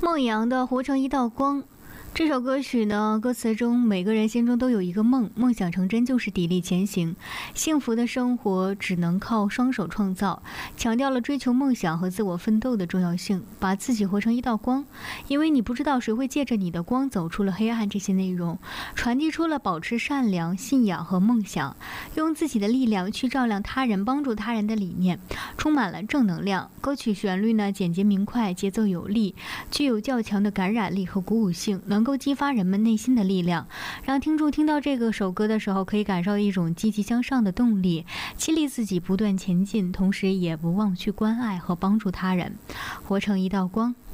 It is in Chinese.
孟阳的《活成一道光》。这首歌曲呢，歌词中每个人心中都有一个梦，梦想成真就是砥砺前行。幸福的生活只能靠双手创造，强调了追求梦想和自我奋斗的重要性，把自己活成一道光。因为你不知道谁会借着你的光走出了黑暗，这些内容传递出了保持善良、信仰和梦想，用自己的力量去照亮他人、帮助他人的理念，充满了正能量。歌曲旋律呢简洁明快，节奏有力，具有较强的感染力和鼓舞性，能够激发人们内心的力量，让听众听到这首歌的时候可以感受一种积极向上的动力，激励自己不断前进，同时也不忘去关爱和帮助他人，活成一道光。